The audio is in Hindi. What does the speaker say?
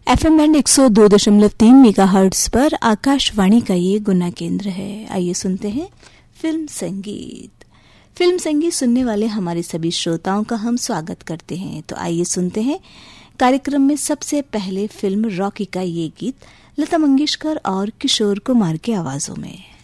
FM बैंड 102.3 मेगाहर्ट्ज पर आकाशवाणी का ये गुना केंद्र है। आइए सुनते हैं फिल्म संगीत। फिल्म संगीत सुनने वाले हमारे सभी श्रोताओं का हम स्वागत करते हैं। तो आइए सुनते हैं कार्यक्रम में सबसे पहले फिल्म रॉकी का ये गीत लता मंगेशकर और किशोर कुमार की आवाजों में।